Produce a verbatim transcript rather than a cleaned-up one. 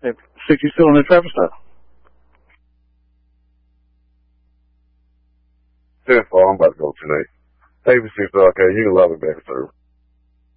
If sixty still on the traffic stop. ten four, I'm about to go tonight. Hey, if you see okay, you can love it, baby, sir.